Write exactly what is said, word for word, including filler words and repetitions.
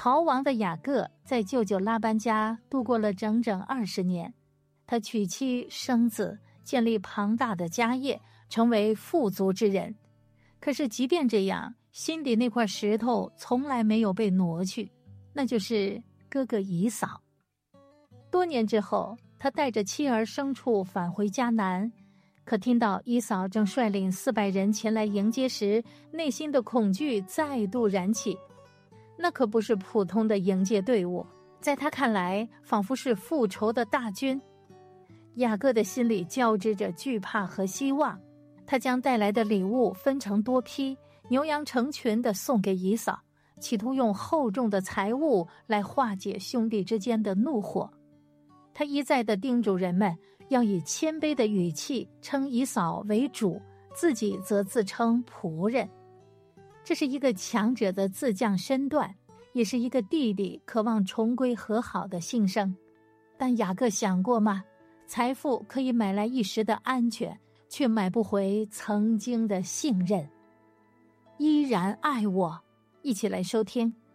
逃亡的雅各在舅舅拉班家度过了整整二十年，他娶妻生子，建立庞大的家业，成为富足之人。可是即便这样，心里那块石头从来没有被挪去，那就是哥哥以扫。多年之后，他带着妻儿牲畜返回迦南，可听到以扫正率领四百人前来迎接时，内心的恐惧再度燃起。那可不是普通的迎接队伍，在他看来，仿佛是复仇的大军。雅各的心里交织着惧怕和希望，他将带来的礼物分成多批，牛羊成群地送给以扫，企图用厚重的财物来化解兄弟之间的怒火。他一再地叮嘱人们要以谦卑的语气称以扫为主，自己则自称仆人。这是一个强者的自降身段，也是一个弟弟渴望重归和好的心声。但雅各想过吗？财富可以买来一时的安全，却买不回曾经的信任。依然爱我。一起来收听